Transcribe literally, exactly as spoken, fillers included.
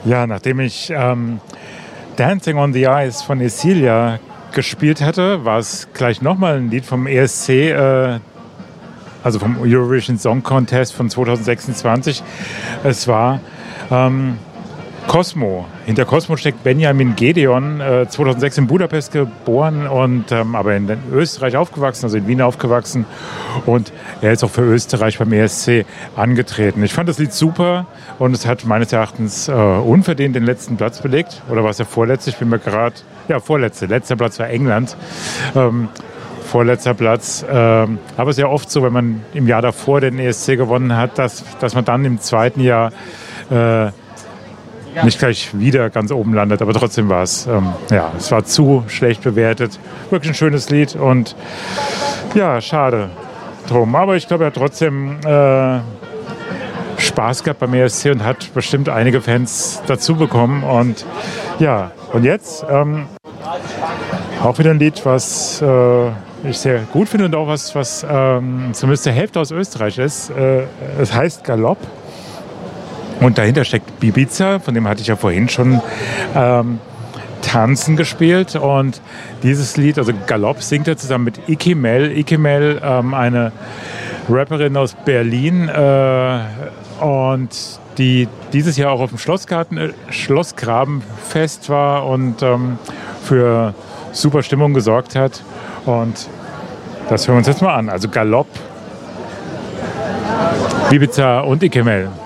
Ja, nachdem ich ähm, Dancing on the Ice von Esilia gespielt hatte, war es gleich nochmal ein Lied vom E S C, äh, also vom Eurovision Song Contest von zwanzig sechsundzwanzig. Es war ähm, Cosmo. Hinter Cosmo steckt Benjamin Gedeon, äh, zweitausendsechs in Budapest geboren und ähm, aber in Österreich aufgewachsen, also in Wien aufgewachsen. Und er ist auch für Österreich beim E S C angetreten. Ich fand das Lied super und es hat meines Erachtens äh, unverdient den letzten Platz belegt. Oder war es der vorletzte? Ich bin mir gerade... Ja, vorletzte. Letzter Platz war England. Ähm, vorletzter Platz. Ähm, aber es ist ja oft so, wenn man im Jahr davor den E S C gewonnen hat, dass, dass man dann im zweiten Jahr äh, nicht gleich wieder ganz oben landet, aber trotzdem war es, ähm, ja, es war zu schlecht bewertet. Wirklich ein schönes Lied und ja, schade drum. Aber ich glaube, er hat trotzdem äh, Spaß gehabt beim E S C und hat bestimmt einige Fans dazu bekommen. Und ja, und jetzt ähm, auch wieder ein Lied, was äh, ich sehr gut finde und auch was, was ähm, zumindest der Hälfte aus Österreich ist. Äh, es heißt Galopp. Und dahinter steckt Bibiza, von dem hatte ich ja vorhin schon ähm, Tanzen gespielt. Und dieses Lied, also Galopp, singt er zusammen mit Ikimel. Ikimel, ähm, eine Rapperin aus Berlin. Äh, und die dieses Jahr auch auf dem Schlossgarten, äh, Schlossgrabenfest war und ähm, für super Stimmung gesorgt hat. Und das hören wir uns jetzt mal an. Also Galopp, Bibiza und Ikimel.